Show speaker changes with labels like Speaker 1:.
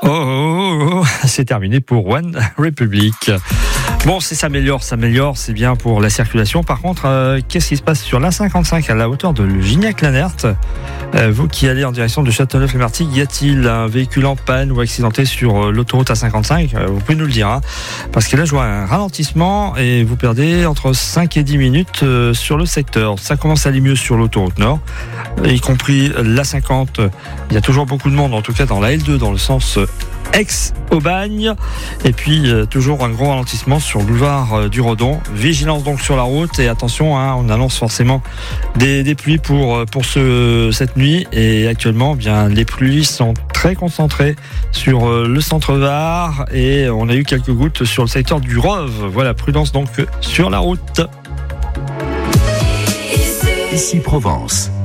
Speaker 1: C'est terminé pour One Republic. Bon, ça s'améliore, c'est bien pour la circulation. Par contre, qu'est-ce qui se passe sur l'A55 à la hauteur de Gignac-Lanert? Vous qui allez en direction de Châteauneuf-les-Martigues, y a-t-il un véhicule en panne ou accidenté sur l'autoroute A55? Vous pouvez nous le dire, hein, parce que là, je vois un ralentissement et vous perdez entre 5 et 10 minutes sur le secteur. Ça commence à aller mieux sur l'autoroute Nord, y compris l'A50. Il y a toujours beaucoup de monde, en tout cas dans la L2, dans le sens Aix-Aubagne, et puis toujours un gros ralentissement sur le boulevard du Redon. Vigilance donc sur la route et attention, hein, on annonce forcément des pluies pour cette nuit, et actuellement bien les pluies sont très concentrées sur le centre Var et on a eu quelques gouttes sur le secteur du Rove. Voilà, prudence donc sur la route.
Speaker 2: Ici Provence.